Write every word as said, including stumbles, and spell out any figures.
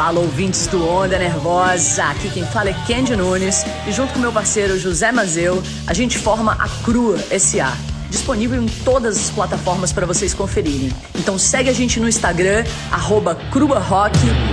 Fala, ouvintes do Onda Nervosa, aqui quem fala é Kendi Nunes e junto com meu parceiro José Mazeu, a gente forma a Crua S A, disponível em todas as plataformas para vocês conferirem. Então segue a gente no Instagram, arroba Crua Rock.